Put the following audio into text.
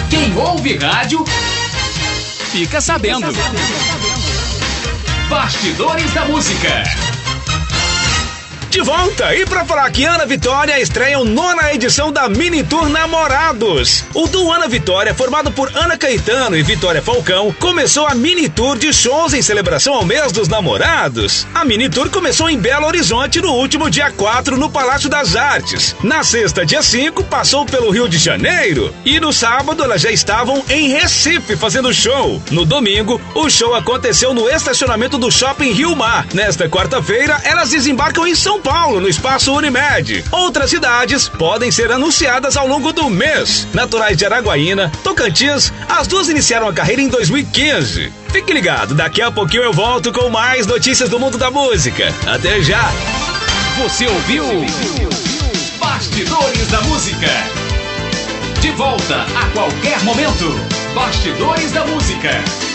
Quem ouve rádio fica sabendo. Bastidores da Música. De volta! E pra falar que Ana Vitória estreia a 9ª edição da Mini Tour Namorados. O duo Ana Vitória, formado por Ana Caetano e Vitória Falcão, começou a Mini Tour de shows em celebração ao mês dos namorados. A Mini Tour começou em Belo Horizonte no último dia 4 no Palácio das Artes. Na sexta, dia 5, passou pelo Rio de Janeiro. E no sábado elas já estavam em Recife fazendo show. No domingo, o show aconteceu no estacionamento do Shopping Rio Mar. Nesta quarta-feira, elas desembarcam em São Paulo, no Espaço Unimed. Outras cidades podem ser anunciadas ao longo do mês. Naturais de Araguaína, Tocantins, as duas iniciaram a carreira em 2015. Fique ligado, daqui a pouquinho eu volto com mais notícias do mundo da música. Até já! Você ouviu Bastidores da Música. De volta a qualquer momento. Bastidores da Música.